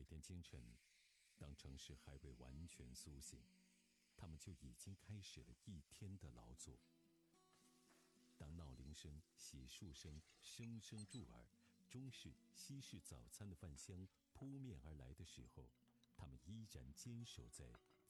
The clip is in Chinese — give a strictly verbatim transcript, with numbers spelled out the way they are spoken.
天清晨，当城市还未完全苏醒，他们就已经开始了一天的劳作。当闹铃声、洗漱声声声入耳，中式、西式早餐的饭香扑面而来的时候，他们依然坚守在